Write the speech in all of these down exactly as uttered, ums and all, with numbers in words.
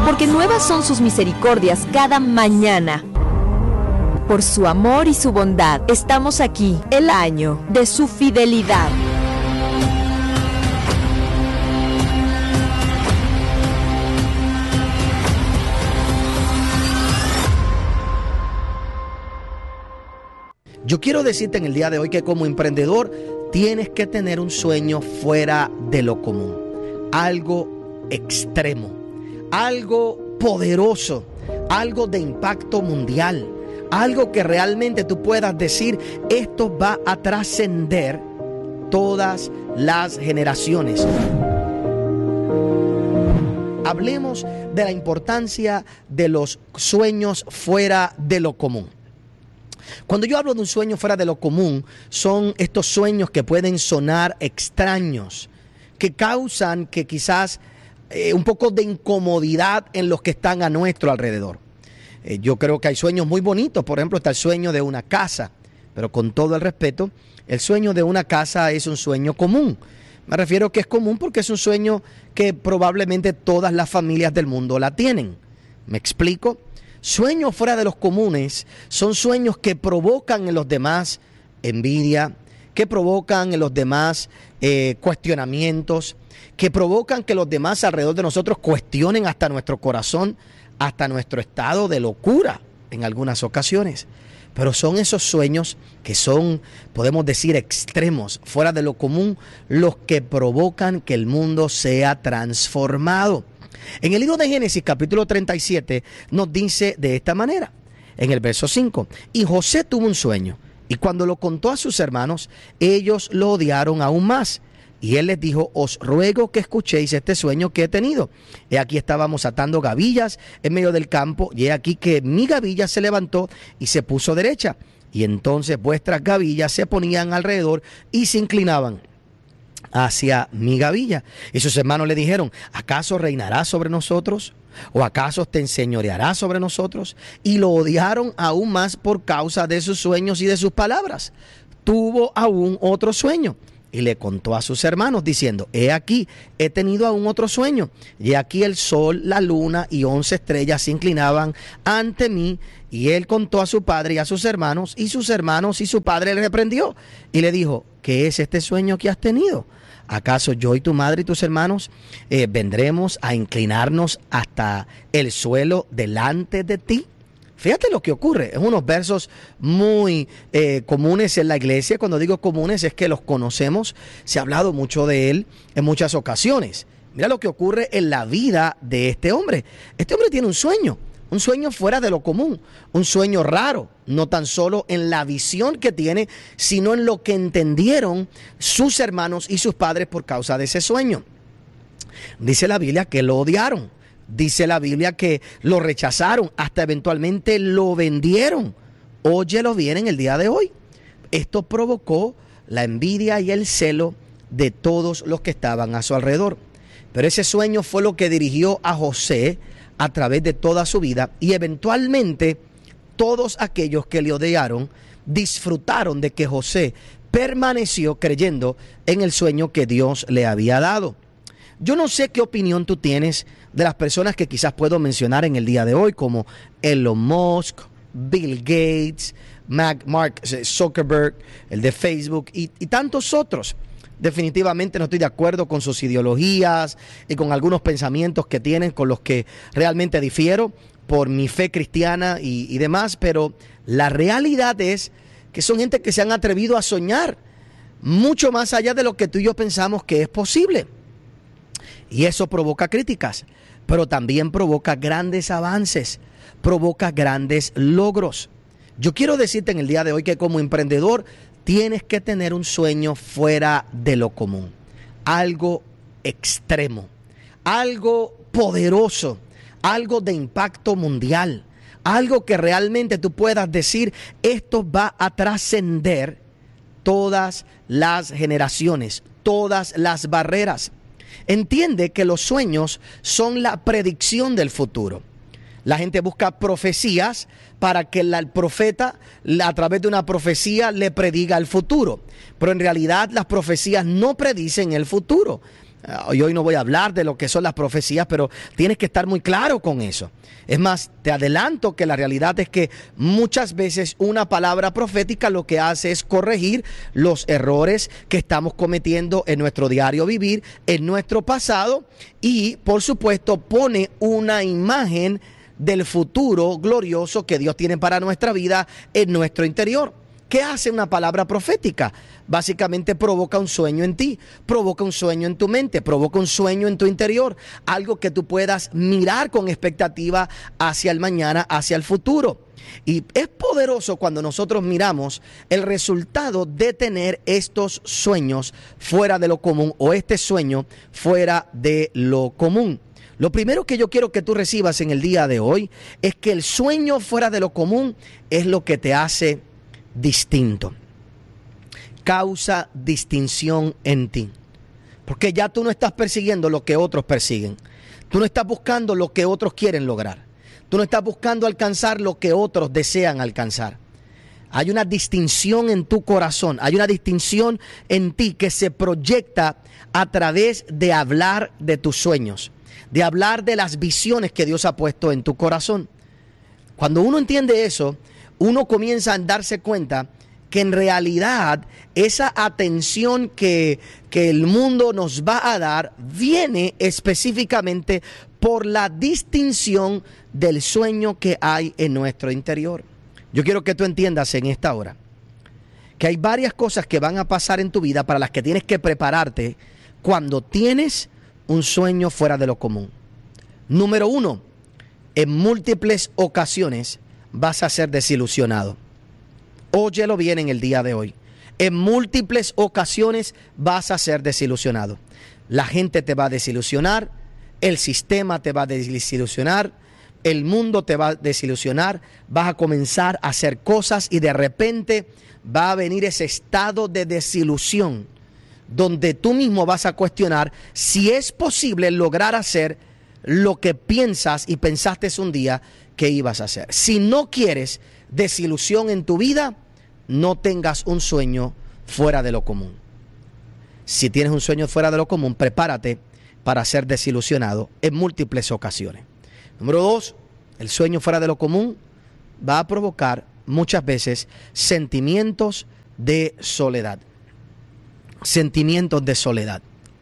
porque nuevas son sus misericordias cada mañana. Por su amor y su bondad, estamos aquí, el año de su fidelidad. Yo quiero decirte en el día de hoy que como emprendedor tienes que tener un sueño fuera de lo común, algo extremo, algo poderoso, algo de impacto mundial, algo que realmente tú puedas decir, esto va a trascender todas las generaciones. Hablemos de la importancia de los sueños fuera de lo común. Cuando yo hablo de un sueño fuera de lo común, son estos sueños que pueden sonar extraños, que causan que quizás eh, un poco de incomodidad en los que están a nuestro alrededor. Eh, yo creo que hay sueños muy bonitos, por ejemplo está el sueño de una casa, pero con todo el respeto, el sueño de una casa es un sueño común. Me refiero que es común porque es un sueño que probablemente todas las familias del mundo la tienen. ¿Me explico? Sueños fuera de los comunes son sueños que provocan en los demás envidia, que provocan en los demás eh, cuestionamientos, que provocan que los demás alrededor de nosotros cuestionen hasta nuestro corazón, hasta nuestro estado de locura en algunas ocasiones. Pero son esos sueños que son, podemos decir, extremos, fuera de lo común, los que provocan que el mundo sea transformado. En el libro de Génesis, capítulo treinta y siete, nos dice de esta manera, en el verso cinco, y José tuvo un sueño, y cuando lo contó a sus hermanos, ellos lo odiaron aún más. Y él les dijo, os ruego que escuchéis este sueño que he tenido. He aquí estábamos atando gavillas en medio del campo, y he aquí que mi gavilla se levantó y se puso derecha. Y entonces vuestras gavillas se ponían alrededor y se inclinaban hacia mi gavilla. Y sus hermanos le dijeron, ¿acaso reinarás sobre nosotros? ¿O acaso te enseñorearás sobre nosotros? Y lo odiaron aún más por causa de sus sueños y de sus palabras. Tuvo aún otro sueño. Y le contó a sus hermanos diciendo, he aquí, he tenido aún otro sueño. Y aquí el sol, la luna y once estrellas se inclinaban ante mí. Y él contó a su padre y a sus hermanos, y sus hermanos y su padre le reprendió. Y le dijo, ¿qué es este sueño que has tenido? ¿Acaso yo y tu madre y tus hermanos eh, vendremos a inclinarnos hasta el suelo delante de ti? Fíjate lo que ocurre, es unos versos muy eh, comunes en la iglesia. Cuando digo comunes es que los conocemos, se ha hablado mucho de él en muchas ocasiones. Mira lo que ocurre en la vida de este hombre. Este hombre tiene un sueño, un sueño fuera de lo común, un sueño raro, no tan solo en la visión que tiene, sino en lo que entendieron sus hermanos y sus padres por causa de ese sueño. Dice la Biblia que lo odiaron. Dice la Biblia que lo rechazaron, hasta eventualmente lo vendieron. Óyelo bien en el día de hoy. Esto provocó la envidia y el celo de todos los que estaban a su alrededor. Pero ese sueño fue lo que dirigió a José a través de toda su vida, y eventualmente todos aquellos que le odiaron disfrutaron de que José permaneció creyendo en el sueño que Dios le había dado. Yo no sé qué opinión tú tienes de las personas que quizás puedo mencionar en el día de hoy, como Elon Musk, Bill Gates, Mark Zuckerberg, el de Facebook y, y tantos otros. Definitivamente no estoy de acuerdo con sus ideologías y con algunos pensamientos que tienen, con los que realmente difiero por mi fe cristiana y, y demás, pero la realidad es que son gente que se han atrevido a soñar mucho más allá de lo que tú y yo pensamos que es posible. Y eso provoca críticas, pero también provoca grandes avances, provoca grandes logros. Yo quiero decirte en el día de hoy que como emprendedor tienes que tener un sueño fuera de lo común, algo extremo, algo poderoso, algo de impacto mundial, algo que realmente tú puedas decir, esto va a trascender todas las generaciones, todas las barreras. Entiende que los sueños son la predicción del futuro. La gente busca profecías para que la, el profeta, la, a través de una profecía, le prediga el futuro. Pero en realidad las profecías no predicen el futuro. Y hoy no voy a hablar de lo que son las profecías, pero tienes que estar muy claro con eso. Es más, te adelanto que la realidad es que muchas veces una palabra profética lo que hace es corregir los errores que estamos cometiendo en nuestro diario vivir, en nuestro pasado, y por supuesto pone una imagen del futuro glorioso que Dios tiene para nuestra vida en nuestro interior. ¿Qué hace una palabra profética? Básicamente provoca un sueño en ti, provoca un sueño en tu mente, provoca un sueño en tu interior, algo que tú puedas mirar con expectativa hacia el mañana, hacia el futuro. Y es poderoso cuando nosotros miramos el resultado de tener estos sueños fuera de lo común, o este sueño fuera de lo común. Lo primero que yo quiero que tú recibas en el día de hoy es que el sueño fuera de lo común es lo que te hace distinto. Causa distinción en ti. Porque ya tú no estás persiguiendo lo que otros persiguen. Tú no estás buscando lo que otros quieren lograr. Tú no estás buscando alcanzar lo que otros desean alcanzar. Hay una distinción en tu corazón. Hay una distinción en ti que se proyecta a través de hablar de tus sueños, de hablar de las visiones que Dios ha puesto en tu corazón. Cuando uno entiende eso, uno comienza a darse cuenta que en realidad esa atención que, que el mundo nos va a dar viene específicamente por la distinción del sueño que hay en nuestro interior. Yo quiero que tú entiendas en esta hora que hay varias cosas que van a pasar en tu vida para las que tienes que prepararte cuando tienes un sueño fuera de lo común. Número uno, en múltiples ocasiones vas a ser desilusionado. Óyelo bien en el día de hoy. En múltiples ocasiones vas a ser desilusionado. La gente te va a desilusionar, el sistema te va a desilusionar, el mundo te va a desilusionar, vas a comenzar a hacer cosas y de repente va a venir ese estado de desilusión donde tú mismo vas a cuestionar si es posible lograr hacer lo que piensas y pensaste un día que ibas a hacer. Si no quieres desilusión en tu vida, no tengas un sueño fuera de lo común. Si tienes un sueño fuera de lo común, prepárate para ser desilusionado en múltiples ocasiones. Número dos, el sueño fuera de lo común va a provocar muchas veces sentimientos de soledad. Sentimientos de soledad.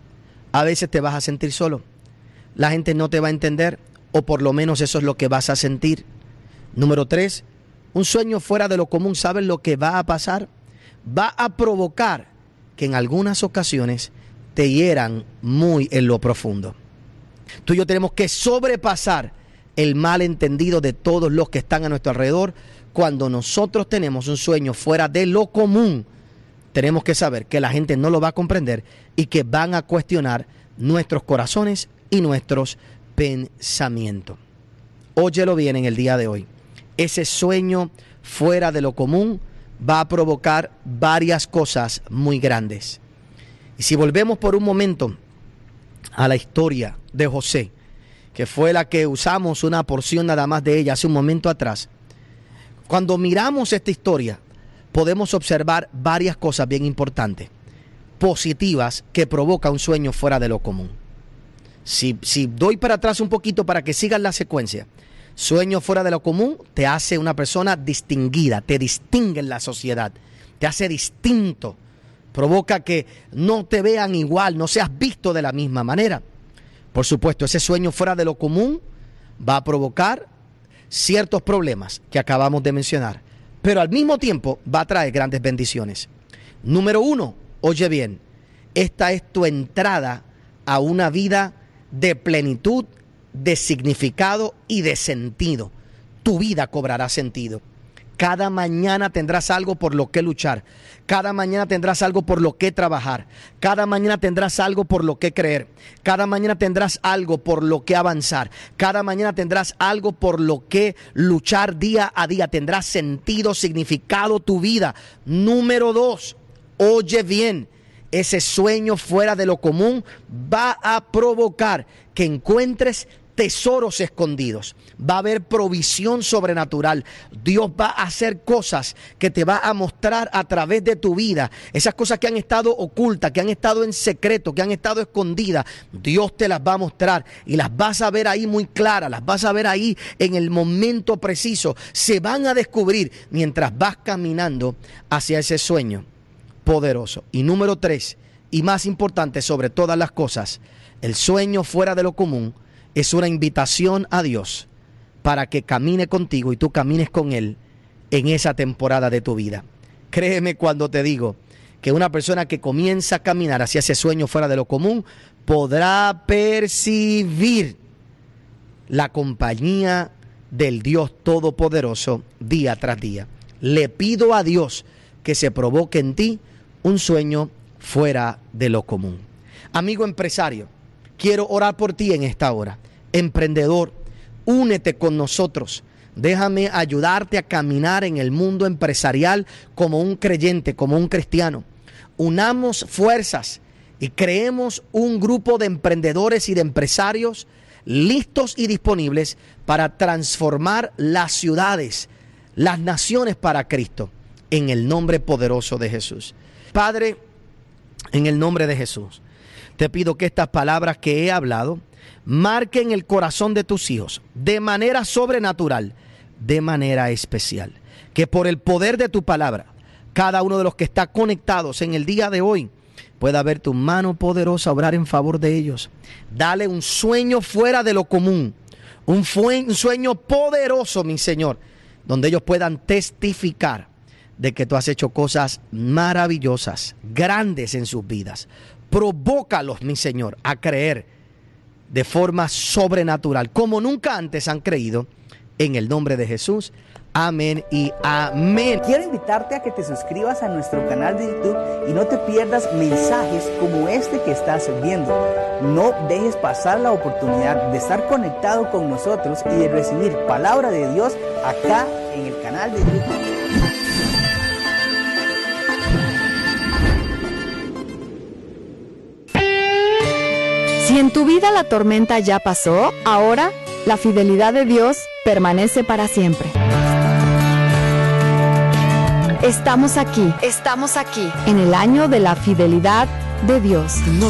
A veces te vas a sentir solo. La gente no te va a entender, o por lo menos eso es lo que vas a sentir. Número tres, un sueño fuera de lo común, ¿sabes lo que va a pasar? Va a provocar que en algunas ocasiones te hieran muy en lo profundo. Tú y yo tenemos que sobrepasar el malentendido de todos los que están a nuestro alrededor. Cuando nosotros tenemos un sueño fuera de lo común, tenemos que saber que la gente no lo va a comprender y que van a cuestionar nuestros corazones y nuestros pensamientos. Óyelo bien en el día de hoy. Ese sueño fuera de lo común va a provocar varias cosas muy grandes. Y si volvemos por un momento a la historia de José, que fue la que usamos una porción nada más de ella hace un momento atrás, cuando miramos esta historia, podemos observar varias cosas bien importantes, positivas, que provoca un sueño fuera de lo común. Si, si doy para atrás un poquito para que sigan la secuencia, sueño fuera de lo común te hace una persona distinguida, te distingue en la sociedad, te hace distinto, provoca que no te vean igual, no seas visto de la misma manera. Por supuesto, ese sueño fuera de lo común va a provocar ciertos problemas que acabamos de mencionar, pero al mismo tiempo va a traer grandes bendiciones. Número uno, oye bien, esta es tu entrada a una vida de plenitud, de significado y de sentido. Tu vida cobrará sentido. Cada mañana tendrás algo por lo que luchar. Cada mañana tendrás algo por lo que trabajar. Cada mañana tendrás algo por lo que creer. Cada mañana tendrás algo por lo que avanzar. Cada mañana tendrás algo por lo que luchar día a día. Tendrás sentido, significado tu vida. Número dos, oye bien. Ese sueño fuera de lo común va a provocar que encuentres tesoros escondidos. Va a haber provisión sobrenatural. Dios va a hacer cosas que te va a mostrar a través de tu vida. Esas cosas que han estado ocultas, que han estado en secreto, que han estado escondidas, Dios te las va a mostrar y las vas a ver ahí muy claras, las vas a ver ahí en el momento preciso. Se van a descubrir mientras vas caminando hacia ese sueño poderoso. Y número tres, y más importante sobre todas las cosas, el sueño fuera de lo común es una invitación a Dios para que camine contigo y tú camines con Él en esa temporada de tu vida. Créeme cuando te digo que una persona que comienza a caminar hacia ese sueño fuera de lo común podrá percibir la compañía del Dios Todopoderoso día tras día. Le pido a Dios que se provoque en ti un sueño fuera de lo común. Amigo empresario, quiero orar por ti en esta hora. Emprendedor, únete con nosotros. Déjame ayudarte a caminar en el mundo empresarial como un creyente, como un cristiano. Unamos fuerzas y creemos un grupo de emprendedores y de empresarios listos y disponibles para transformar las ciudades, las naciones para Cristo, en el nombre poderoso de Jesús. Padre, en el nombre de Jesús, te pido que estas palabras que he hablado marquen el corazón de tus hijos de manera sobrenatural, de manera especial. Que por el poder de tu palabra, cada uno de los que está conectados en el día de hoy pueda ver tu mano poderosa obrar en favor de ellos. Dale un sueño fuera de lo común, un, un sueño poderoso, mi Señor, donde ellos puedan testificar de que tú has hecho cosas maravillosas, grandes en sus vidas. Provócalos, mi Señor, a creer de forma sobrenatural, como nunca antes han creído, en el nombre de Jesús. Amén y amén. Quiero invitarte a que te suscribas a nuestro canal de YouTube y no te pierdas mensajes como este que estás viendo. No dejes pasar la oportunidad de estar conectado con nosotros y de recibir palabra de Dios acá en el canal de YouTube. Si en tu vida la tormenta ya pasó, ahora la fidelidad de Dios permanece para siempre. Estamos aquí, estamos aquí, en el año de la fidelidad de Dios. No